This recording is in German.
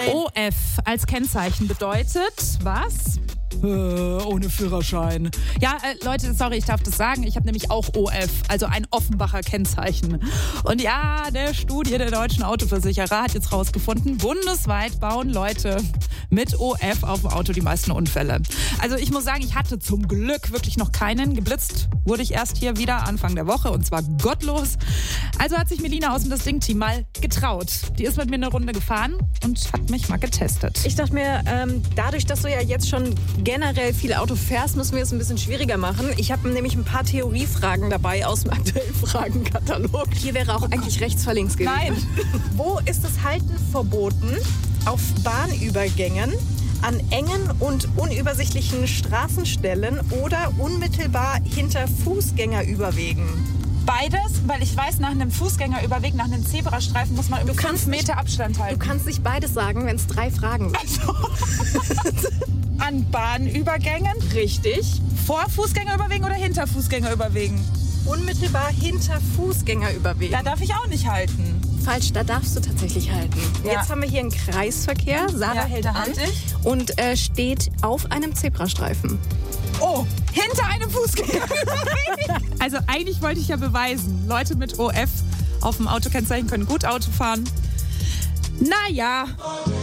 OF als Kennzeichen bedeutet was? Ohne Führerschein. Ja, Leute, sorry, ich darf das sagen. Ich habe nämlich auch OF, also ein Offenbacher Kennzeichen. Und ja, eine Studie der deutschen Autoversicherer hat jetzt rausgefunden, bundesweit bauen Leute mit OF auf dem Auto die meisten Unfälle. Also ich muss sagen, ich hatte zum Glück wirklich noch keinen. Geblitzt wurde ich erst hier wieder Anfang der Woche und zwar gottlos. Also hat sich Melina aus dem Das Ding-Team mal getraut. Die ist mit mir eine Runde gefahren und hat mich mal getestet. Ich dachte mir, dadurch, dass du ja jetzt schon generell viel Auto fährst, müssen wir es ein bisschen schwieriger machen. Ich habe nämlich ein paar Theoriefragen dabei aus dem aktuellen Fragenkatalog. Hier wäre auch eigentlich rechts vor links gewesen. Nein. Wo ist das Halten verboten? Auf Bahnübergängen, an engen und unübersichtlichen Straßenstellen oder unmittelbar hinter Fußgängerüberwegen? Beides, weil ich weiß, nach einem Fußgängerüberweg, nach einem Zebrastreifen muss man 5 Meter Abstand halten. Du kannst nicht beides sagen, wenn es 3 Fragen sind. An Bahnübergängen? Richtig. Vor Fußgängerüberwegen oder hinter Fußgängerüberwegen? Unmittelbar hinter Fußgängerüberwegen. Da darf ich auch nicht halten. Falsch, da darfst du tatsächlich halten. Ja. Jetzt haben wir hier einen Kreisverkehr. Sarah hält da an halte ich. und steht auf einem Zebrastreifen. Oh, hinter einem Fußgängerüberweg. Also eigentlich wollte ich ja beweisen, Leute mit OF auf dem Autokennzeichen können gut Auto fahren. Naja.